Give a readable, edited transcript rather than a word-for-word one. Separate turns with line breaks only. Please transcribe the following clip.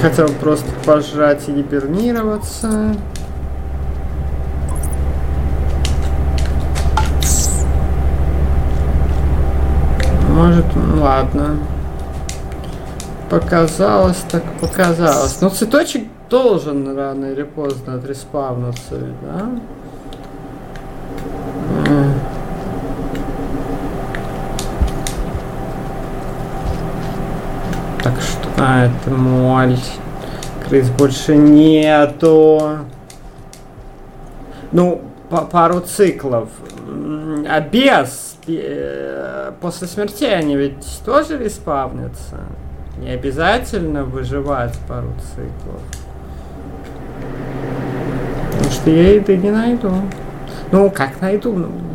хотел просто пожрать и гибернироваться. Может, ну ладно. Показалось, так показалось. Но цветочек должен рано или поздно отреспавнуться, да? Так что... А, это моль. Крыс больше нету. Ну, пару циклов. А без... После смерти они ведь тоже респавнятся. Не обязательно выживать пару циклов. Потому что я еды не найду. Ну, как найду?